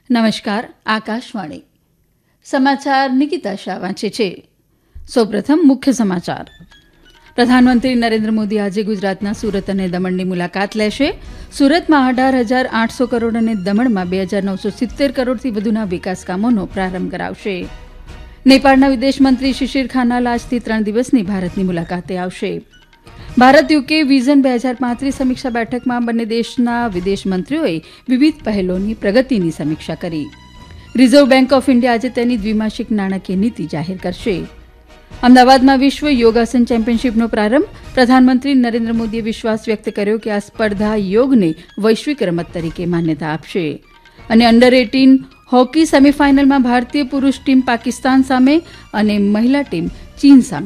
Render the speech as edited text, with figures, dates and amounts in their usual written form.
નમસ્કાર, આકાશવાણી સમાચાર નિકિતા શાહ વાંચે છે. સૌપ્રથમ મુખ્ય સમાચાર. પ્રધાનમંત્રી નરેન્દ્ર મોદી આજે ગુજરાતના સુરત અને દમણની મુલાકાત લેશે. સુરતમાં 18,800 કરોડ અને દમણમાં 2,970 કરોડથી વધુના વિકાસ કામોનો પ્રારંભ કરાવશે. નેપાળના વિદેશમંત્રી શિશિર ખાનાલ આજથી 3 દિવસની ભારતની મુલાકાતે આવશે. ભારત યુકે વિઝન 2035 સમીક્ષા બેઠકમાં બંને દેશના વિદેશમંત્રીઓએ વિવિધ પહેલોની પ્રગતિની સમીક્ષા કરી. રિઝર્વ બેંક ઓફ ઇન્ડિયા આજે તેની દ્વિમાસિક નાણાકીય નીતિ જાહેર કરશે. અમદાવાદમાં વિશ્વ યોગાસન ચેમ્પિયનશીપનો પ્રારંભ. પ્રધાનમંત્રી નરેન્દ્ર મોદીએ વિશ્વાસ વ્યક્ત કર્યો કે આ સ્પર્ધા યોગને વૈશ્વિક રમત તરીકે માન્યતા આપશે. અને અંડર 18 હોકી સેમીફાઇનલમાં ભારતીય પુરૂષ ટીમ પાકિસ્તાન સામે અને મહિલા ટીમ ચીન સામે